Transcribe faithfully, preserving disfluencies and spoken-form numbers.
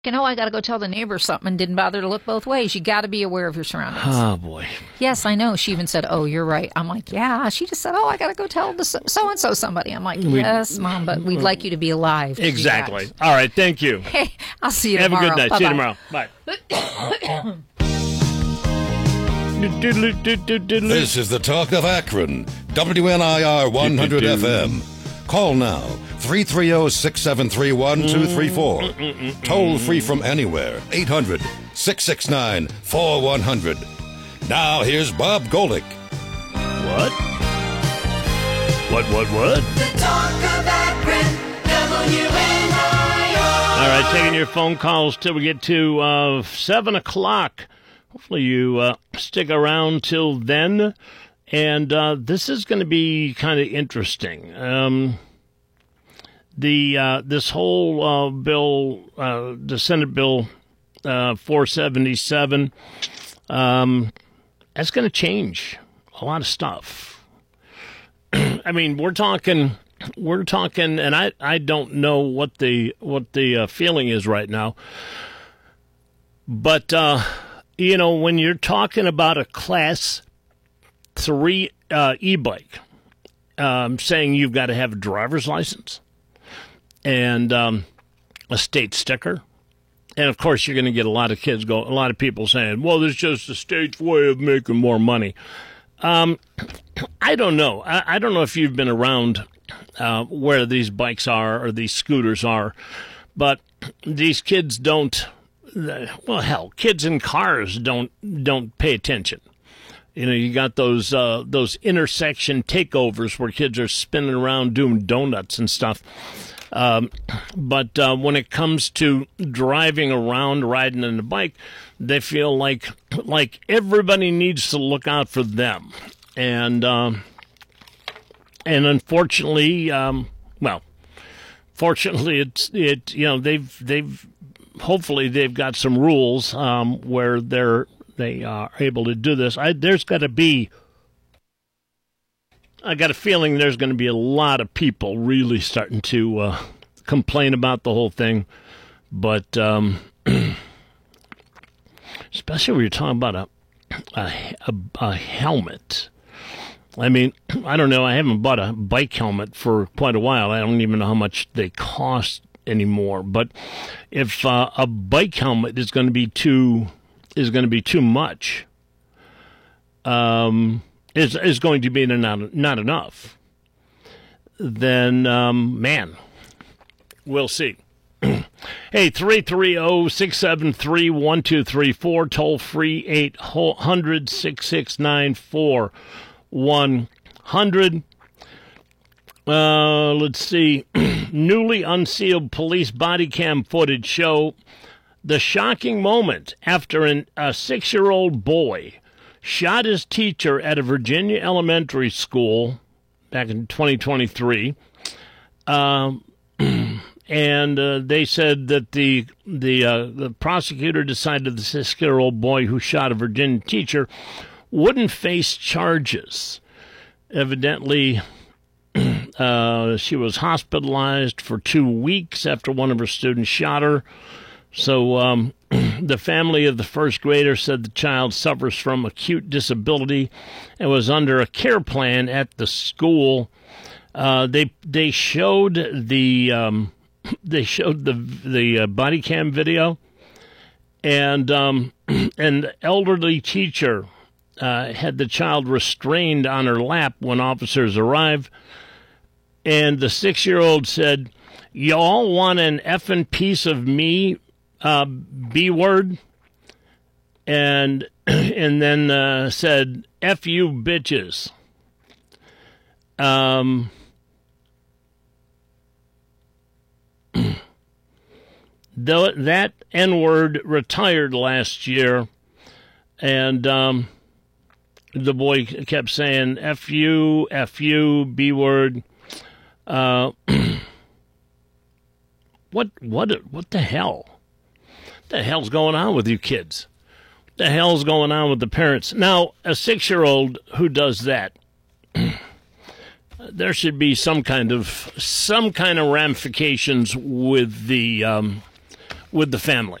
You know, I got to go tell the neighbor something and didn't bother to look both ways. You got to be aware of your surroundings. Oh, boy. Yes, I know. She even said, oh, you're right. I'm like, yeah. She just said, oh, I got to go tell the so-and-so somebody. I'm like, yes, Mom, but we'd like you to be alive. Exactly. All right. Thank you. Hey, I'll see you Have tomorrow. a good night. Bye-bye. See you tomorrow. Bye. This is the Talk of Akron, W N I R one hundred F M. Call now, three three zero, six seven three, one two three four. Toll free from anywhere, eight hundred, six six nine, four one zero zero. Now here's Bob Golick. What? What, what, what? The Talk of Akron, W N I R. All right, taking your phone calls till we get to uh, seven o'clock. Hopefully you uh, stick around till then. And uh, this is going to be kind of interesting. Um, the uh, this whole uh, bill, uh, the Senate Bill uh, four seventy-seven, um, that's going to change a lot of stuff. I mean, we're talking, we're talking, and I, I don't know what the what the uh, feeling is right now, but uh, you know, when you're talking about a class three uh, e-bike, um, saying you've got to have a driver's license and um, a state sticker. And, of course, you're going to get a lot of kids, go, a lot of people saying, well, this is just the state's way of making more money. Um, I don't know. I, I don't know if you've been around uh, where these bikes are or these scooters are, but these kids don't, well, hell, kids in cars don't don't pay attention. You know, you got those uh, those intersection takeovers where kids are spinning around doing donuts and stuff. Um, but uh, when it comes to driving around, riding on a bike, they feel like like everybody needs to look out for them. And um, and unfortunately, um, well, fortunately, it's it you know they've they've hopefully they've got some rules um, where they're. They are able to do this. I, there's got to be, I got a feeling there's going to be a lot of people really starting to uh, complain about the whole thing. But um, especially when you're talking about a, a, a, a helmet. I mean, I don't know. I haven't bought a bike helmet for quite a while. I don't even know how much they cost anymore. But if uh, a bike helmet is going to be too... is going to be too much, um, is is going to be not, not enough, then, um, man, we'll see. Hey, three three zero, six seven three, one two three four, toll free eight hundred, six six nine, four one zero zero. Uh, let's see. Newly unsealed police body cam footage show the shocking moment after an, a six-year-old boy shot his teacher at a Virginia elementary school back in twenty twenty-three. Um, and uh, they said that the the uh, the prosecutor decided the six-year-old boy who shot a Virginia teacher wouldn't face charges. Evidently, uh, she was hospitalized for two weeks after one of her students shot her. So um, the family of the first grader said the child suffers from acute disability and was under a care plan at the school. Uh, they they showed the um, they showed the the uh, body cam video, and um, an elderly teacher uh, had the child restrained on her lap when officers arrived, and the six-year-old said, "Y'all want an effing piece of me?" Uh, B word, and and then uh, said "F you bitches." Um, though that N word retired last year, and um, the boy kept saying "F you, F you, B word." Uh, what what what the hell? What the hell's going on with you kids? What the hell's going on with the parents? Now, a six-year-old who does that, there should be some kind of some kind of ramifications with the um, with the family.